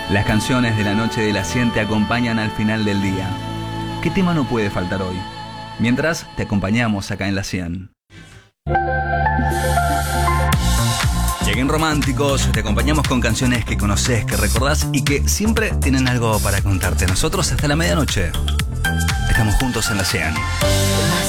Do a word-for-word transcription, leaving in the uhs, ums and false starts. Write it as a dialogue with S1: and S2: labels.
S1: Las canciones de la noche de la cien te acompañan al final del día. ¿Qué tema no puede faltar hoy? Mientras te acompañamos acá en la cien. Y aquí en Románticos te acompañamos con canciones que conoces, que recordás y que siempre tienen algo para contarte. Nosotros hasta la medianoche estamos juntos en la cien.